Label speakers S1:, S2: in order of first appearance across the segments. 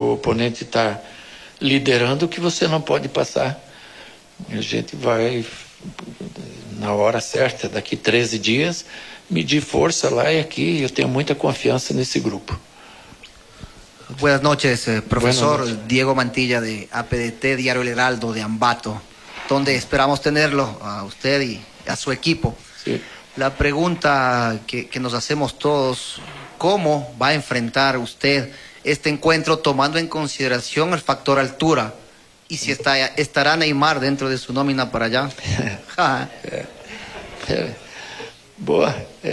S1: o oponente está liderando, que você não pode passar. A gente vai, na hora certa, daqui 13 dias, medir força lá e aqui. Eu tenho muita confiança nesse grupo.
S2: Buenas noches, profesor.
S1: Buenas noches.
S2: Diego Mantilla de APDT, Diario El Heraldo de Ambato, donde esperamos tenerlo a usted y a su equipo.
S1: Sí.
S2: La pregunta que nos hacemos todos, ¿cómo va a enfrentar usted este encuentro tomando en consideración el factor altura? Y si estará Neymar dentro de su nómina para allá.
S1: Boa.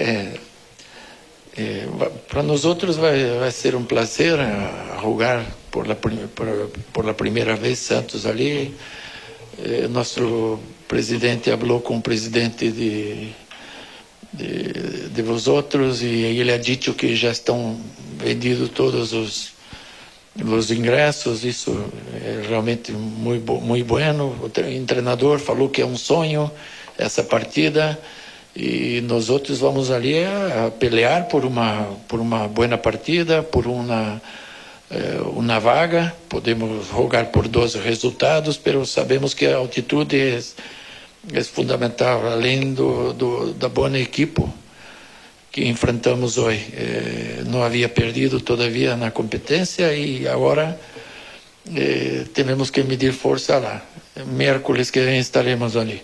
S1: Para nós outros vai ser um prazer jogar por la primeira vez Santos ali. Nosso presidente falou com o presidente de vosotros e ele ha dito que já estão vendidos todos os ingressos. Isso é realmente muito bueno. O treinador falou que é um sonho essa partida. E nós outros vamos ali a pelear por uma boa partida, por uma vaga. Podemos jogar por 12 resultados, mas sabemos que a altitude é fundamental, além da boa equipe que enfrentamos hoje. Não havia perdido todavia na competência e agora temos que medir força lá. Miércoles que vem estaremos ali.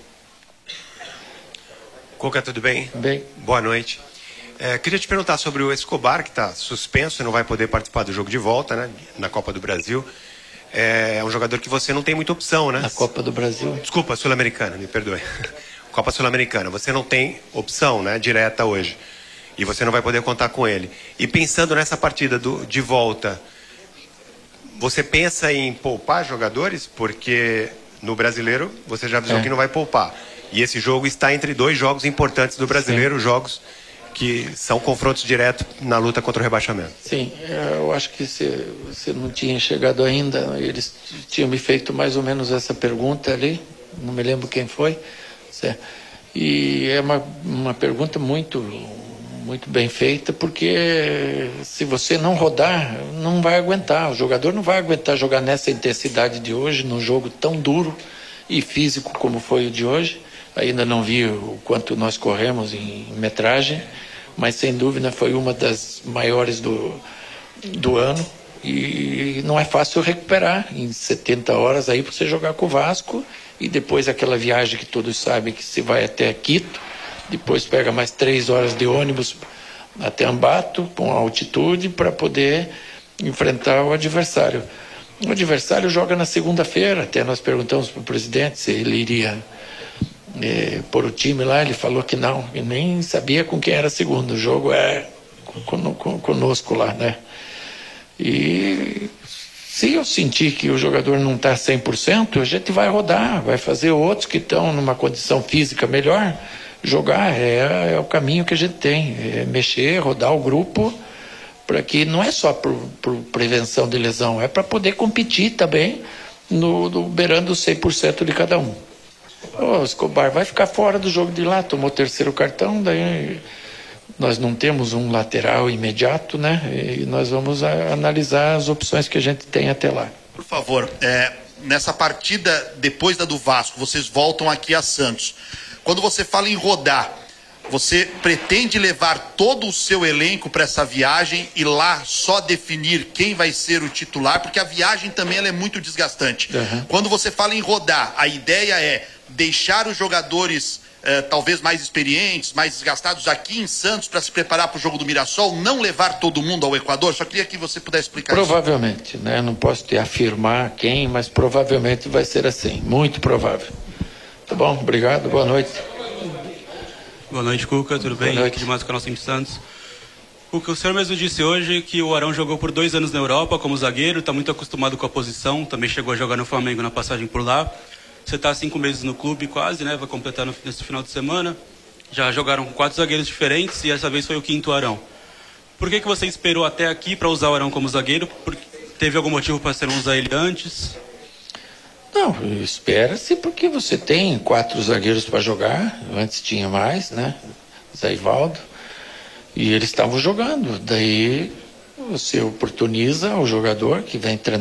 S3: Cuca, tudo bem?
S1: Bem.
S3: Boa noite. Queria te perguntar sobre o Escobar, que está suspenso e não vai poder participar do jogo de volta, né, na Copa do Brasil. É um jogador que você não tem muita opção, né?
S1: Na Copa do Brasil?
S3: Desculpa, Sul-Americana, me perdoe. Copa Sul-Americana. Você não tem opção, né, direta hoje. E você não vai poder contar com ele. E pensando nessa partida de volta, você pensa em poupar jogadores? Porque no Brasileiro você já avisou que não vai poupar. E esse jogo está entre dois jogos importantes do Brasileiro, jogos que são confrontos diretos na luta contra o rebaixamento.
S1: Sim, eu acho que você não tinha chegado ainda. Eles tinham me feito mais ou menos essa pergunta ali, não me lembro quem foi. E é uma pergunta muito bem feita, porque se você não rodar, não vai aguentar. O jogador não vai aguentar jogar nessa intensidade de hoje, num jogo tão duro e físico como foi o de hoje. Ainda não vi o quanto nós corremos em metragem, mas sem dúvida foi uma das maiores do ano e não é fácil recuperar em 70 horas aí para você jogar com o Vasco e depois aquela viagem que todos sabem que se vai até Quito, depois pega mais 3 horas de ônibus até Ambato com altitude para poder enfrentar o adversário. O adversário joga na segunda-feira, até nós perguntamos para o presidente se ele iria por o time lá, ele falou que não, e nem sabia com quem era segundo. O jogo é conosco lá, né? E se eu sentir que o jogador não está 100%, a gente vai rodar, vai fazer outros que estão numa condição física melhor, jogar, é o caminho que a gente tem, mexer, rodar o grupo, para que não é só por prevenção de lesão, é para poder competir também, beirando 100% de cada um. O Escobar vai ficar fora do jogo de lá, tomou o 3º cartão, daí nós não temos um lateral imediato, né? E nós vamos analisar as opções que a gente tem até lá.
S4: Por favor, nessa partida, depois da do Vasco, vocês voltam aqui a Santos. Quando você fala em rodar, você pretende levar todo o seu elenco para essa viagem e lá só definir quem vai ser o titular? Porque a viagem também ela é muito desgastante.
S1: Uhum.
S4: Quando você fala em rodar, a ideia é deixar os jogadores talvez mais experientes, mais desgastados aqui em Santos para se preparar para o jogo do Mirassol, não levar todo mundo ao Equador? Só queria que você pudesse explicar
S1: provavelmente, isso. Né? Não posso te afirmar quem, mas provavelmente vai ser assim, muito provável. Tá bom? Obrigado, boa noite.
S5: Boa noite, Cuca, tudo bem? Aqui de mais do canal 5 Santos. Cuca, o senhor mesmo disse hoje que o Arão jogou por 2 anos na Europa como zagueiro, está muito acostumado com a posição, também chegou a jogar no Flamengo na passagem por lá. Você está há 5 meses no clube quase, né? Vai completar nesse final de semana. Já jogaram com 4 zagueiros diferentes e essa vez foi o 5º Arão. Por que você esperou até aqui para usar o Arão como zagueiro? Teve algum motivo para você não usar ele antes?
S1: Não, espera-se porque você tem 4 zagueiros para jogar. Antes tinha mais, né? Zé Ivaldo. E eles estavam jogando. Daí você oportuniza o jogador que vem treinando